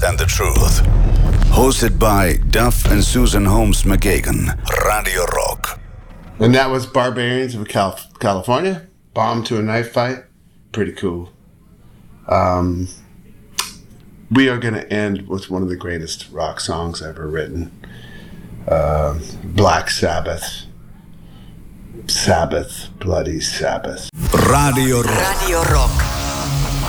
facts and the truth. Hosted by Duff and Susan Holmes McGagan. Radio Rock. And that was Barbarians of California. Bomb to a Knife Fight. Pretty cool. We are going to end with one of the greatest rock songs ever written. Black Sabbath. Sabbath, Bloody Sabbath. Radio Rock. Radio Rock.